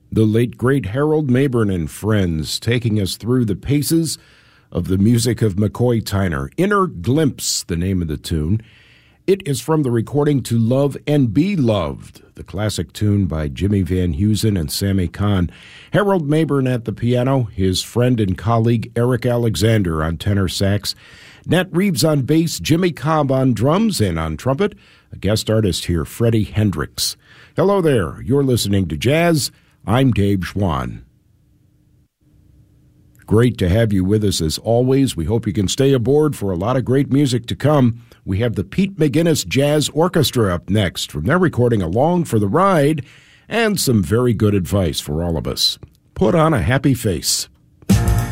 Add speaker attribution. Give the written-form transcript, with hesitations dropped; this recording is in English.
Speaker 1: The late, great Harold Mabern and Friends, taking us through the paces of the music of McCoy Tyner. Inner Glimpse, the name of the tune. It is from the recording To Love and Be Loved, the classic tune by Jimmy Van Heusen and Sammy Kahn. Harold Mabern at the piano, his friend and colleague Eric Alexander on tenor sax, Nat Reeves on bass, Jimmy Cobb on drums, and on trumpet, a guest artist here, Freddie Hendrix. Hello there, you're listening to Jazz. I'm Dave Schwann. Great to have you with us as always. We hope you can stay aboard for a lot of great music to come. We have the Pete McGinnis Jazz Orchestra up next from their recording Along for the Ride, and some very good advice for all of us. Put on a happy face.